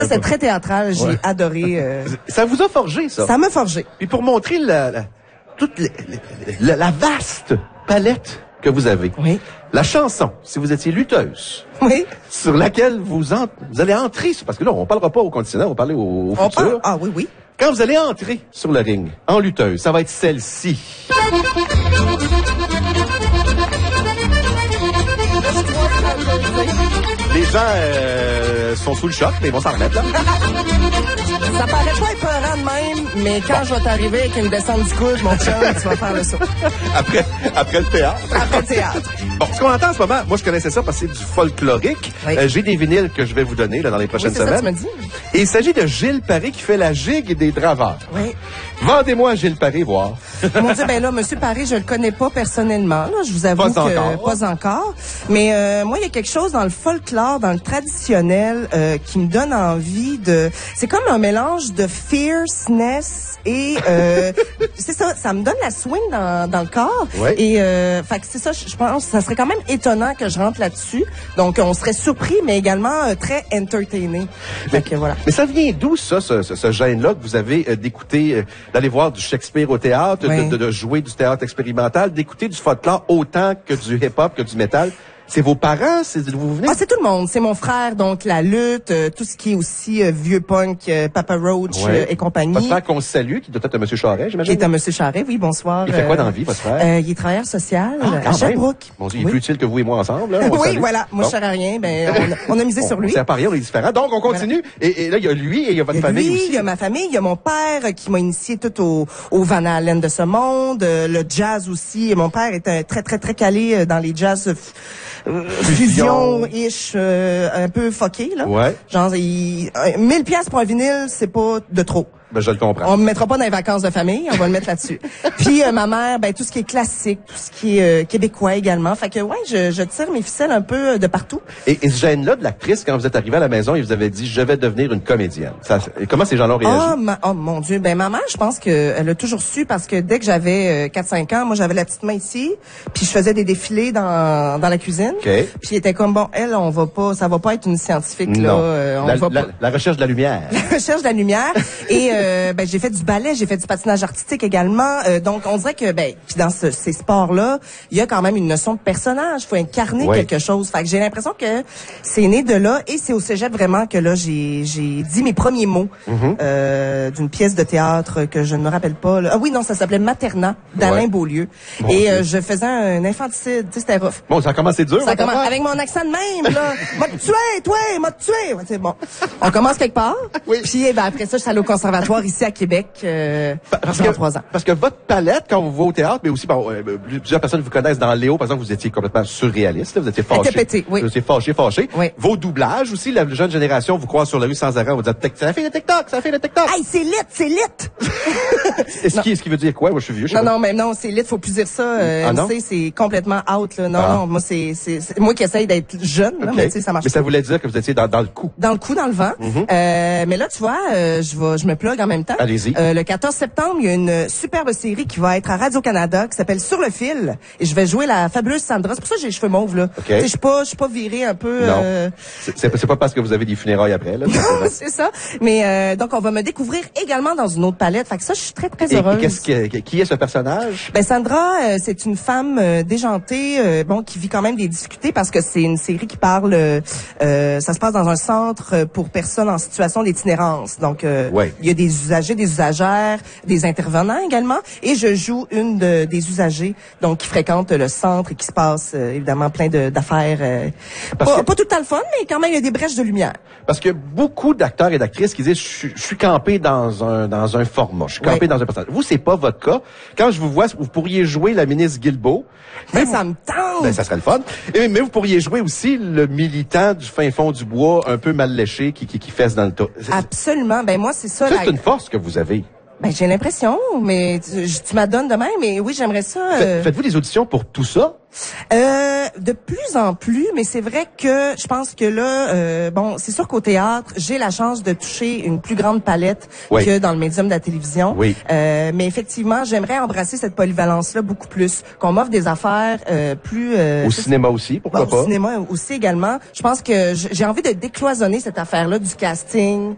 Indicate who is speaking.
Speaker 1: C'est très théâtral, j'ai adoré.
Speaker 2: Ça vous a forgé, ça?
Speaker 1: Ça m'a forgé.
Speaker 2: Puis pour montrer toute la vaste palette que vous avez.
Speaker 1: Oui.
Speaker 2: La chanson, si vous étiez lutteuse,
Speaker 1: Oui.
Speaker 2: sur laquelle vous allez entrer, parce que là, on parlera pas au conditionnel, on va parler au futur.
Speaker 1: Ah oui, oui.
Speaker 2: Quand vous allez entrer sur le ring, en lutteuse, ça va être celle-ci. Les gens sont sous le choc, mais ils vont s'en remettre, là.
Speaker 1: Ça paraît pas épeurant de même, mais quand je vais t'arriver avec une descente du coude, mon chum, tu vas faire le saut.
Speaker 2: Après le théâtre.
Speaker 1: Après le théâtre.
Speaker 2: Bon, ce qu'on entend en ce moment, moi, je connaissais ça parce que c'est du folklorique.
Speaker 1: Oui.
Speaker 2: J'ai des vinyles que je vais vous donner là, dans les prochaines
Speaker 1: c'est ça,
Speaker 2: semaines.
Speaker 1: tu me dis.
Speaker 2: Et il s'agit de Gilles Paré qui fait la gigue des draveurs.
Speaker 1: Oui.
Speaker 2: Vendez-moi Gilles Paré, voir.
Speaker 1: Mon Dieu, ben là, Monsieur Paré, je le connais pas personnellement. Là, je vous avoue pas encore. Mais moi, il y a quelque chose dans le folklore, dans le traditionnel, qui me donne envie de. C'est comme un mélange de fierceness et c'est ça. Ça me donne la swing dans le corps.
Speaker 2: Ouais.
Speaker 1: Et fait que c'est ça. Je pense, ça serait quand même étonnant que je rentre là-dessus. Donc, on serait surpris, mais également très entertainé. Fait que voilà.
Speaker 2: Mais ça vient d'où, ça, ce gène-là que vous avez d'écouter, d'aller voir du Shakespeare au théâtre,
Speaker 1: Oui.
Speaker 2: de jouer du théâtre expérimental, d'écouter du folklore autant que du hip-hop, que du métal? C'est vos parents? C'est d'où vous venez?
Speaker 1: Ah, c'est tout le monde. C'est mon frère, donc la lutte, tout ce qui est aussi vieux punk, Papa Roach et compagnie.
Speaker 2: Votre frère qu'on salue, qui doit être un monsieur Charest,
Speaker 1: Qui
Speaker 2: j'imagine?
Speaker 1: est un monsieur Charest, oui, bonsoir.
Speaker 2: Il fait quoi dans la vie, votre frère?
Speaker 1: Il est travailleur social à
Speaker 2: quand
Speaker 1: Sherbrooke.
Speaker 2: même. Mon Dieu, il est
Speaker 1: Oui.
Speaker 2: plus utile que vous et moi ensemble. Là, on
Speaker 1: Oui,
Speaker 2: salue.
Speaker 1: voilà. Moi,
Speaker 2: Bon.
Speaker 1: je sers à rien. Ben, on a misé sur lui.
Speaker 2: C'est à Paris, on est différents. Donc, on continue. Voilà. Et là, il y a lui et il y a votre famille
Speaker 1: lui,
Speaker 2: aussi.
Speaker 1: il y a ma famille, il y a mon père qui m'a initié tout au Van Halen de ce monde, le jazz aussi. Mon père était très, très, très calé dans les jazz fusion-ish, un peu fucké, là.
Speaker 2: Ouais.
Speaker 1: Genre, 1000 pièces pour un vinyle, c'est pas de trop.
Speaker 2: Ben, je le comprends.
Speaker 1: On me mettra pas dans les vacances de famille, on va le mettre là-dessus. Puis ma mère, ben tout ce qui est classique, tout ce qui est québécois également. Fait que ouais, je tire mes ficelles un peu de partout.
Speaker 2: Et ce gène-là de l'actrice, quand vous êtes arrivé à la maison, il vous avait dit, je vais devenir une comédienne. Et comment ces gens-là ont réagi?
Speaker 1: Oh mon Dieu, ben ma mère, je pense qu'elle a toujours su parce que dès que j'avais 4-5 ans, moi j'avais la petite main ici, puis je faisais des défilés dans la cuisine.
Speaker 2: Okay.
Speaker 1: Puis elle était comme bon, elle, on va pas, ça va pas être une scientifique là,
Speaker 2: non. La recherche de la lumière.
Speaker 1: La recherche de la lumière et ben j'ai fait du ballet, j'ai fait du patinage artistique également. Donc on dirait que ben puis dans ces sports-là, il y a quand même une notion de personnage, faut incarner quelque chose. Fait que j'ai l'impression que c'est né de là et c'est au cégep vraiment que là j'ai dit mes premiers mots d'une pièce de théâtre que je ne me rappelle pas. Là. Ah oui non, ça s'appelait Materna d'Alain Beaulieu.
Speaker 2: Bon,
Speaker 1: et je faisais un infanticide, tu sais c'était rough.
Speaker 2: Bon, ça a commencé dur.
Speaker 1: Ça commence avec mon accent de même là. M'a tué, toi, m'a tué. Ouais, c'est bon. On commence quelque part.
Speaker 2: Oui.
Speaker 1: Puis ben après ça, je suis allée au conservatoire ici à Québec. Pendant 3 ans.
Speaker 2: Parce que votre palette, quand vous va au théâtre, mais aussi, bon, plusieurs personnes vous connaissent dans Léo, par exemple, vous étiez complètement surréaliste, là, vous étiez fâché.
Speaker 1: Pété, oui.
Speaker 2: Vous étiez fâché.
Speaker 1: Oui.
Speaker 2: Vos doublages aussi, la jeune génération vous croise sur la rue sans arrêt, on vous dit, c'est la fille de TikTok, c'est la fille de TikTok.
Speaker 1: Hey, c'est lit!
Speaker 2: Est-ce qu'il veut dire quoi? Moi, je suis vieux, je sais pas.
Speaker 1: Non, mais non, c'est lit, faut plus dire ça.
Speaker 2: non?
Speaker 1: MC, c'est complètement out, là. Non, moi, c'est moi qui essaye d'être jeune, là, mais tu sais, ça marche
Speaker 2: Mais ça
Speaker 1: pas.
Speaker 2: voulait dire que vous étiez dans le coup.
Speaker 1: Dans le coup, dans le vent. Mais là, tu vois, je me plug en même temps.
Speaker 2: Allez-y.
Speaker 1: Le 14 septembre, il y a une superbe série qui va être à Radio-Canada qui s'appelle Sur le fil. Et je vais jouer la fabuleuse Sandra. C'est pour ça que j'ai les cheveux mauves, là.
Speaker 2: OK.
Speaker 1: Tu sais, je suis pas virée un peu...
Speaker 2: Non. C'est pas parce que vous avez des funérailles après, là.
Speaker 1: c'est ça. Mais donc, on va me découvrir également dans une autre palette. Fait que ça, je suis très, très heureuse.
Speaker 2: Et qui est ce personnage?
Speaker 1: Ben Sandra, c'est une femme déjantée, qui vit quand même des difficultés parce que c'est une série qui parle, ça se passe dans un centre pour personnes en situation d'itinérance. Donc, il y a des usagers, des usagères, des intervenants également, et je joue une des usagers, donc qui fréquente le centre et qui se passe évidemment plein d'affaires. Pas tout le temps le fun, mais quand même il y a des brèches de lumière.
Speaker 2: Parce que beaucoup d'acteurs et d'actrices qui disent je suis campé dans un format, je suis campé dans un personnage. Vous, c'est pas votre cas. Quand je vous vois, vous pourriez jouer la ministre Guilbeault.
Speaker 1: Mais ça me tente.
Speaker 2: Ben, ça serait le fun. Mais vous pourriez jouer aussi le militant du fin fond du bois, un peu mal léché, qui fesse dans le tas.
Speaker 1: Absolument. Ben moi, c'est ça.
Speaker 2: C'est une force que vous avez.
Speaker 1: Ben j'ai l'impression, mais tu m'adonnes de même. Mais oui, j'aimerais ça.
Speaker 2: Faites-vous des auditions pour tout ça?
Speaker 1: De plus en plus, mais c'est vrai que je pense que là, c'est sûr qu'au théâtre, j'ai la chance de toucher une plus grande palette que dans le médium de la télévision.
Speaker 2: Oui.
Speaker 1: Mais effectivement, j'aimerais embrasser cette polyvalence-là beaucoup plus, qu'on m'offre des affaires plus...
Speaker 2: au cinéma aussi, pourquoi pas?
Speaker 1: Au cinéma aussi également. Je pense que j'ai envie de décloisonner cette affaire-là du casting,